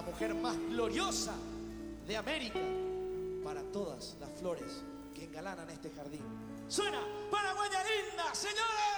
mujer más gloriosa de América, para todas las flores que engalanan este jardín. Suena Paraguaya Linda, señores.